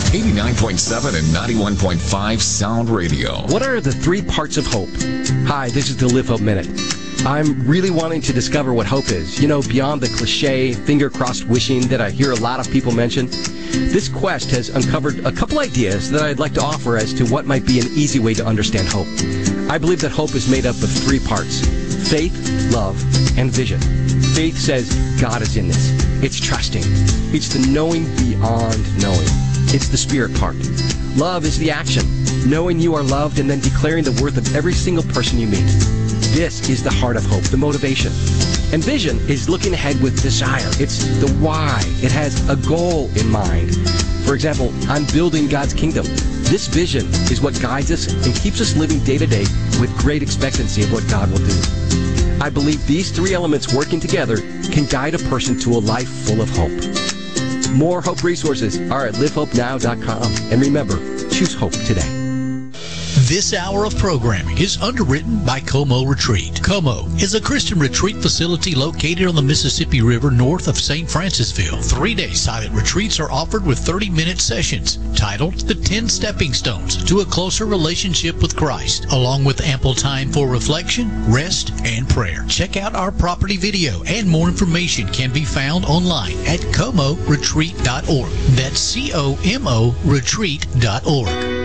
89.7 and 91.5 Sound Radio. What are the 3 parts of hope? Hi, this is the Live Hope Minute. I'm really wanting to discover what hope is. You know, beyond the cliche, finger-crossed wishing that I hear a lot of people mention. This quest has uncovered a couple ideas that I'd like to offer as to what might be an easy way to understand hope. I believe that hope is made up of 3 parts: faith, love, and vision. Faith says God is in this. It's trusting. It's the knowing beyond knowing. It's the spirit part. Love is the action, knowing you are loved and then declaring the worth of every single person you meet. This is the heart of hope, the motivation. And vision is looking ahead with desire. It's the why. It has a goal in mind. For example, I'm building God's kingdom. This vision is what guides us and keeps us living day to day with great expectancy of what God will do. I believe these 3 elements working together can guide a person to a life full of hope. More hope resources are at livehopenow.com. And remember, choose hope today. This hour of programming is underwritten by Como Retreat. Como is a Christian retreat facility located on the Mississippi River north of St. Francisville. 3-day silent retreats are offered with 30-minute sessions titled The 10 Stepping Stones to a Closer Relationship with Christ, along with ample time for reflection, rest, and prayer. Check out our property video, and more information can be found online at comoretreat.org. That's COMO retreat.org.